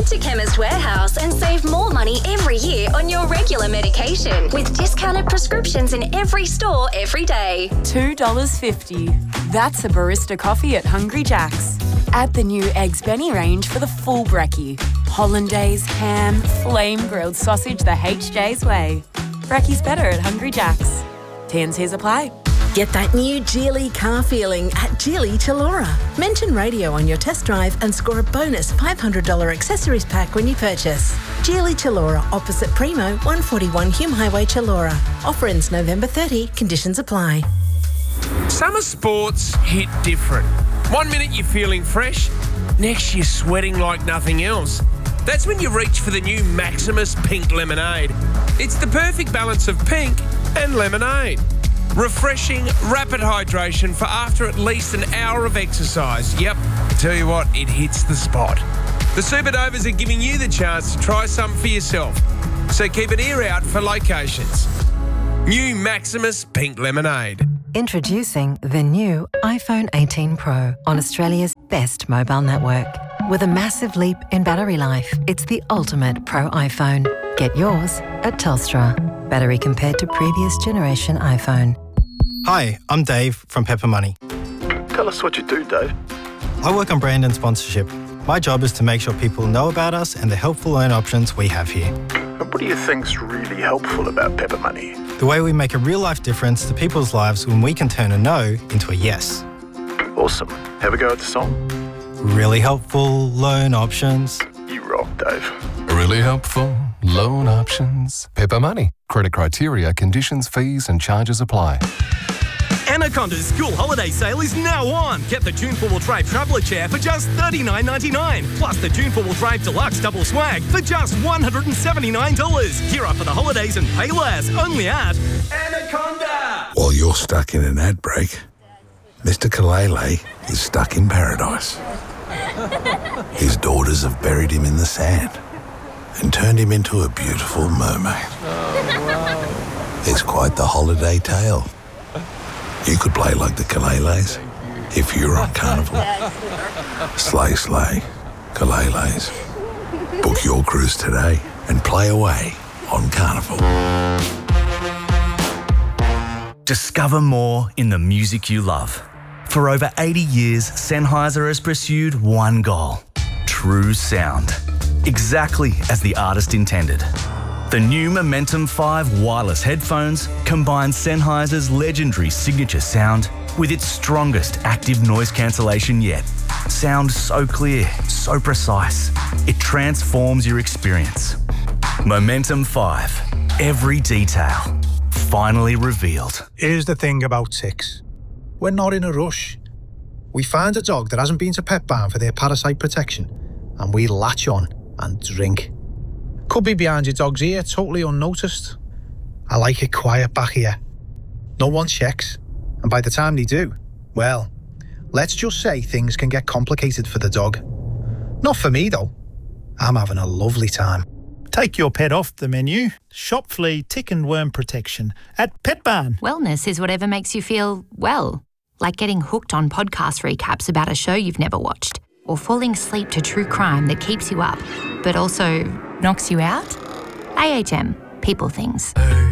to Chemist Warehouse and save more money every year on your regular medication with discounted prescriptions in every store every day. $2.50. That's a barista coffee at Hungry Jack's. Add the new Eggs Benny range for the full brekkie. Hollandaise, ham, flame-grilled sausage the HJ's way. Brekkie's better at Hungry Jack's. T&Cs apply. Get that new Geely car feeling at Geely Chilora. Mention radio on your test drive and score a bonus $500 accessories pack when you purchase. Geely Chilora, opposite Primo, 141 Hume Highway, Chilora. Offer ends November 30. Conditions apply. Summer sports hit different. 1 minute you're feeling fresh, next you're sweating like nothing else. That's when you reach for the new Maximus Pink Lemonade. It's the perfect balance of pink and lemonade. Refreshing, rapid hydration for after at least an hour of exercise. Yep, tell you what, it hits the spot. The Superdovers are giving you the chance to try some for yourself. So keep an ear out for locations. New Maximus Pink Lemonade. Introducing the new iPhone 18 Pro on Australia's best mobile network. With a massive leap in battery life, it's the ultimate Pro iPhone. Get yours at Telstra. Battery compared to previous generation iPhone. Hi, I'm Dave from Pepper Money. Tell us what you do, Dave. I work on brand and sponsorship. My job is to make sure people know about us and the helpful loan options we have here. And what do you think's really helpful about Pepper Money? The way we make a real-life difference to people's lives when we can turn a no into a yes. Awesome. Have a go at the song. Really helpful loan options. You rock, Dave. Really helpful loan options. Pepper Money. Credit criteria, conditions, fees and charges apply. Anaconda's school holiday sale is now on. Get the June 4-wheel drive traveller chair for just $39.99. Plus the June 4-wheel drive deluxe double swag for just $179. Gear up for the holidays and pay less. Only at Anaconda. While you're stuck in an ad break, Mr. Kalele is stuck in paradise. His daughters have buried him in the sand and turned him into a beautiful mermaid. Oh, wow. It's quite the holiday tale. You could play like the Kaleles if you were on Carnival. Slay, slay, Kaleles. Book your cruise today and play away on Carnival. Discover more in the music you love. For over 80 years, Sennheiser has pursued one goal: true sound. Exactly as the artist intended. The new Momentum 5 wireless headphones combine Sennheiser's legendary signature sound with its strongest active noise cancellation yet. Sound so clear, so precise, it transforms your experience. Momentum 5. Every detail. Finally revealed. Here's the thing about ticks. We're not in a rush. We find a dog that hasn't been to Pet Barn for their parasite protection, and we latch on and drink. Could be behind your dog's ear, totally unnoticed. I like it quiet back here. No one checks, and by the time they do, well, let's just say things can get complicated for the dog. Not for me, though. I'm having a lovely time. Take your pet off the menu. Shop flea, tick and worm protection at Pet Barn. Wellness is whatever makes you feel well, like getting hooked on podcast recaps about a show you've never watched, or falling asleep to true crime that keeps you up, but also knocks you out? AHM. People things.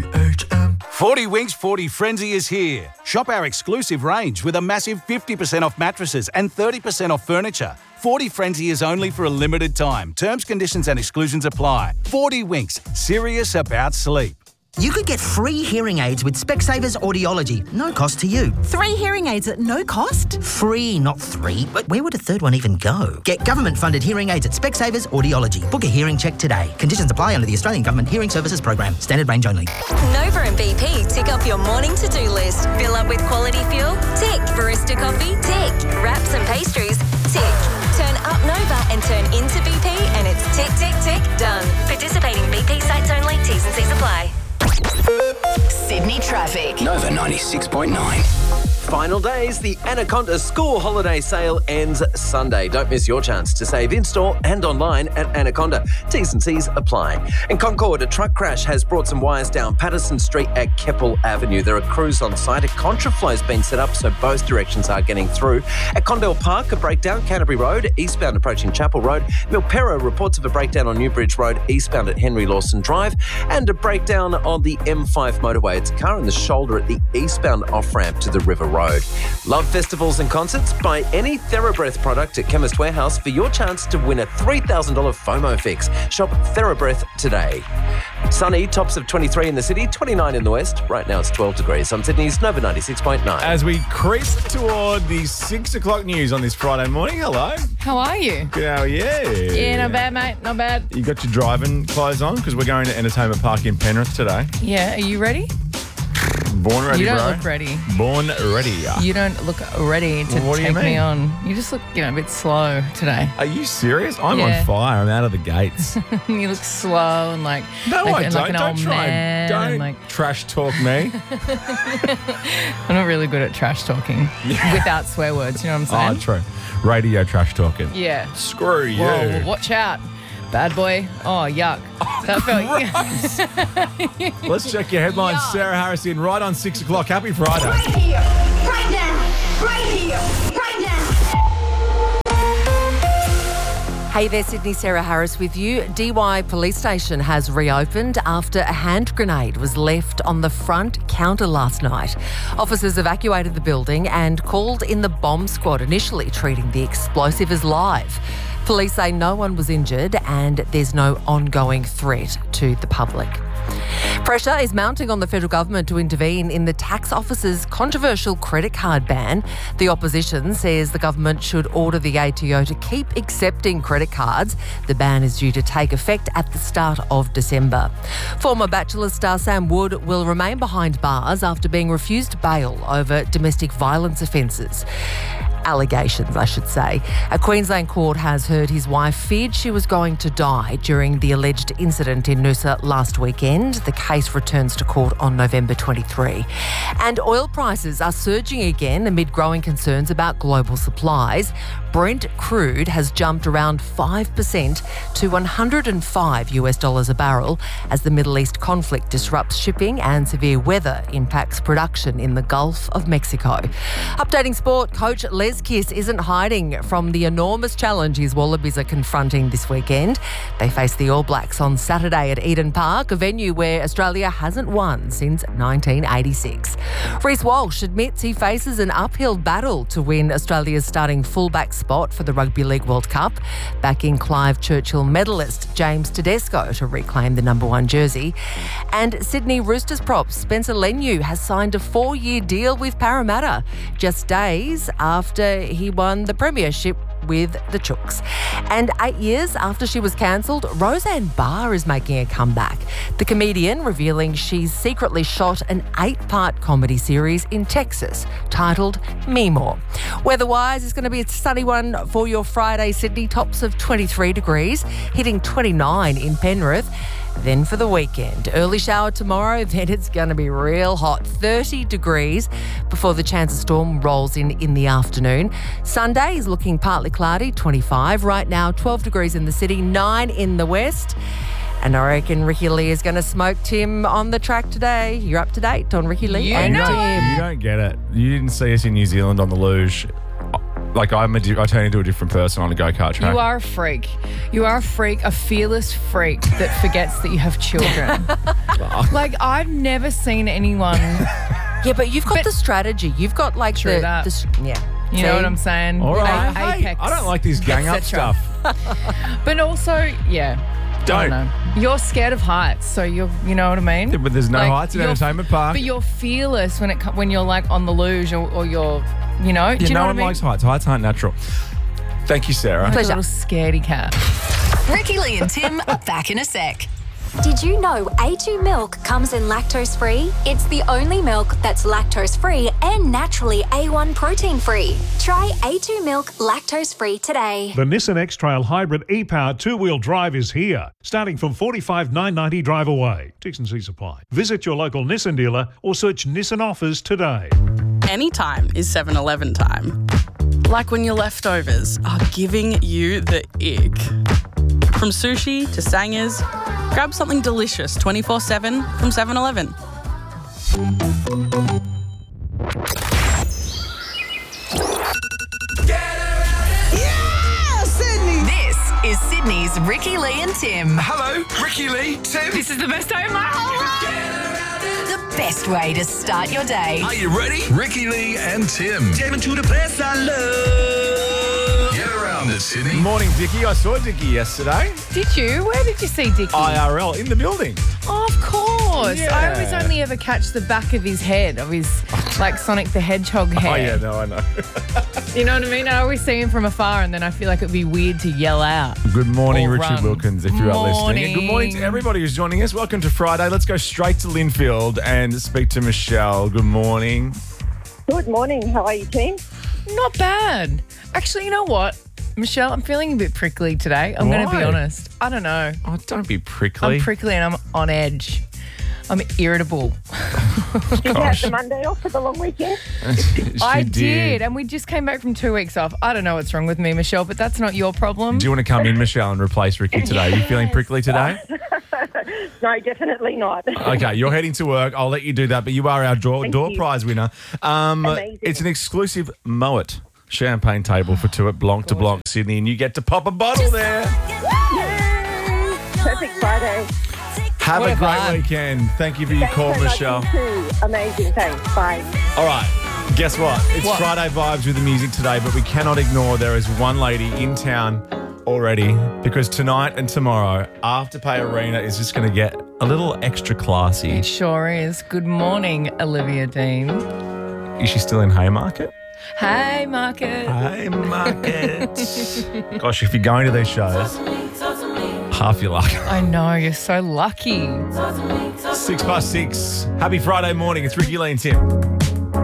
AHM. 40 Winks 40 Frenzy is here. Shop our exclusive range with a massive 50% off mattresses and 30% off furniture. 40 Frenzy is only for a limited time. Terms, conditions and exclusions apply. 40 Winks. Serious about sleep. You could get free hearing aids with Specsavers Audiology. No cost to you. 3 hearing aids at no cost? Free, not 3. But where would a third one even go? Get government-funded hearing aids at Specsavers Audiology. Book a hearing check today. Conditions apply under the Australian Government Hearing Services Program. Standard range only. Nova and BP tick off your morning to-do list. Fill up with quality fuel? Tick. Barista coffee? Tick. Wraps and pastries? Tick. Turn up Nova and turn into BP and it's tick, tick, tick, done. Participating BP sites only. T's and C's apply. Sydney traffic. Nova 96.9. final days. The Anaconda School Holiday Sale ends Sunday. Don't miss your chance to save in-store and online at Anaconda. T's and C's apply. In Concord, a truck crash has brought some wires down Patterson Street at Keppel Avenue. There are crews on site. A contraflow's been set up so both directions are getting through. At Condell Park, a breakdown, Canterbury Road, eastbound approaching Chapel Road. Milperra, reports of a breakdown on Newbridge Road, eastbound at Henry Lawson Drive. And a breakdown on the M5 motorway. It's a car in the shoulder at the eastbound off-ramp to the River Road. Love festivals and concerts? Buy any TheraBreath product at Chemist Warehouse for your chance to win a $3,000 FOMO fix. Shop TheraBreath today. Sunny, tops of 23 in the city, 29 in the west. Right now it's 12 degrees on Sydney's Nova 96.9. As we crease toward the 6 o'clock news on this Friday morning, hello. How are you? Good, how are you? Yeah, not bad, mate. Not bad. You got your driving clothes on because we're going to Entertainment Park in Penrith today. Yeah, are you ready? Born ready, You don't bro. look ready. Born ready. You don't look ready to What do you take me mean? on. You just look, a bit slow today. Are you serious? I'm Yeah. on fire. I'm out of the gates. You look slow and like No, like, I and don't. like an Don't old try man. and and like trash talk me. I'm not really good at trash talking without swear words. You know what I'm Oh, saying? true. Radio trash talking. Yeah. Screw you. Whoa, well, watch out, bad boy. Oh, yuck. That felt. Let's check your headlines. Sarah Harris in right on 6 o'clock. Happy Friday. Right here, right now, right here, right now. Hey there, Sydney, Sarah Harris with you. DY Police Station has reopened after a hand grenade was left on the front counter last night. Officers evacuated the building and called in the bomb squad, initially treating the explosive as live. Police say no one was injured and there's no ongoing threat to the public. Pressure is mounting on the federal government to intervene in the tax office's controversial credit card ban. The opposition says the government should order the ATO to keep accepting credit cards. The ban is due to take effect at the start of December. Former Bachelor star Sam Wood will remain behind bars after being refused bail over domestic violence offences. Allegations, I should say. A Queensland court has heard his wife feared she was going to die during the alleged incident in Noosa last weekend. The case returns to court on November 23. And oil prices are surging again amid growing concerns about global supplies. Brent crude has jumped around 5% to $105 a barrel as the Middle East conflict disrupts shipping and severe weather impacts production in the Gulf of Mexico. Updating sport, coach Les Kiss isn't hiding from the enormous challenge his Wallabies are confronting this weekend. They face the All Blacks on Saturday at Eden Park, a venue where Australia hasn't won since 1986. Reece Walsh admits he faces an uphill battle to win Australia's starting fullback spot for the Rugby League World Cup, backing Clive Churchill medalist James Tedesco to reclaim the number 1 jersey. And Sydney Roosters prop Spencer Leniu has signed a 4-year deal with Parramatta, just days after he won the premiership with the Chooks. And 8 years after she was cancelled, Roseanne Barr is making a comeback. The comedian revealing she's secretly shot an 8-part comedy series in Texas titled Me More. Weather-wise, it's going to be a sunny one for your Friday, Sydney. Tops of 23 degrees, hitting 29 in Penrith. Then for the weekend, early shower tomorrow, then it's going to be real hot, 30 degrees before the chance of storm rolls in the afternoon. Sunday is looking partly cloudy, 25. Right now, 12 degrees in the city, 9 in the west. And I reckon Ricky Lee is going to smoke Tim on the track today. You're up to date on Ricky Lee and Tim. You don't get it. You didn't see us in New Zealand on the luge. Like, I turn into a different person on a go-kart track. You are a freak. You are a freak, a fearless freak that forgets that you have children. Like, I've never seen anyone. Yeah, but you've got the strategy. You've got like True that. yeah. You know what I'm saying? All right. Like, Hey, I don't like this gang up etc. stuff. But also, yeah. Don't. I don't know. You're scared of heights, so you know what I mean? Yeah, but there's no heights in you're- Entertainment Park. But you're fearless when you're like on the luge or you're, you know? Do you know no what one I mean? likes heights. Heights aren't natural. Thank you, Sarah. Like a little scaredy cat. Ricky Lee and Tim are back in a sec. Did you know A2 milk comes in lactose-free? It's the only milk that's lactose-free and naturally A1 protein-free. Try A2 milk lactose-free today. The Nissan X-Trail Hybrid e-Power 2-wheel drive is here, starting from $45,990 drive away. T&C supply. Visit your local Nissan dealer or search Nissan offers today. anytime is 7-Eleven time. Like when your leftovers are giving you the ick. From sushi to sangers, grab something delicious 24/7 from 7-Eleven. Yeah, Sydney! This is Sydney's Ricky Lee and Tim. Hello, Ricky Lee, Tim. This is the best day of my whole life. The best way to start your day. Are you ready? Ricky Lee and Tim. Take me to the place I love. Get around it, Sydney. Morning, Dickie. I saw Dickie yesterday. Did you? Where did you see Dickie? IRL, in the building. Oh, of course. Yeah. I always only ever catch the back of his head, of his, like, Sonic the Hedgehog hair. Oh, yeah, no, I know. You know what I mean? I always see him from afar and then I feel like it would be weird to yell out. Good morning, Or Richard run. Wilkins, if you are listening. Morning. And good morning to everybody who's joining us. Welcome to Friday. Let's go straight to Linfield and speak to Michelle. Good morning. Good morning. How are you, team? Not bad. Actually, you know what? Michelle, I'm feeling a bit prickly today. I'm going to be Why? honest. I don't know. Oh, don't be prickly. I'm prickly and I'm on edge. I'm irritable. Did you have the Monday off for the long weekend? I did. And we just came back from 2 weeks off. I don't know what's wrong with me, Michelle, but that's not your problem. Do you want to come in, Michelle, and replace Ricky today? Are you feeling prickly today? No, definitely not. Okay, you're heading to work. I'll let you do that, but you are our door you. prize winner. Amazing. It's an exclusive Moet champagne table for two at Blanc to Blanc, Sydney, and you get to pop a bottle there. Yay! Perfect Friday. Have What a a great vibe. weekend. Thank you for your Thanks call, so much, Michelle. you too. Amazing. Thanks. Bye. All right, guess what? It's What? Friday vibes with the music today, but we cannot ignore there is one lady in town already because tonight and tomorrow, Afterpay Arena is just going to get a little extra classy. It sure is. Good morning, Olivia Dean. Is she still in Haymarket? Hey, Market. Hey, Market. Gosh, if you're going to these shows, half your luck. I know, you're so lucky. 6 past 6. Happy Friday morning. It's Ricky Lee and Tim.